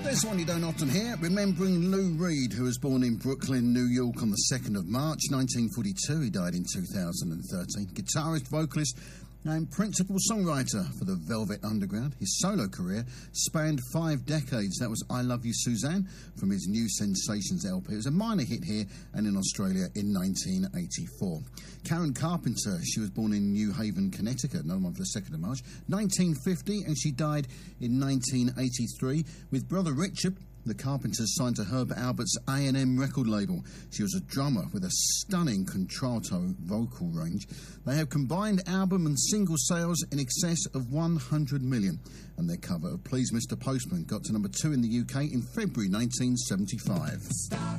There's one you don't often hear, remembering Lou Reed, who was born in Brooklyn, New York on the 2nd of March 1942. He died in 2013. Guitarist, vocalist and principal songwriter for the Velvet Underground. His solo career spanned 5 decades. That was I Love You, Suzanne, from his New Sensations LP. It was a minor hit here and in Australia in 1984. Karen Carpenter, she was born in New Haven, Connecticut, another one for the 2nd of March, 1950, and she died in 1983. With brother Richard, the Carpenters signed to Herb Albert's A&M record label. She was a drummer with a stunning contralto vocal range. They have combined album and single sales in excess of 100 million. And their cover of Please Mr. Postman got to number 2 in the UK in February 1975.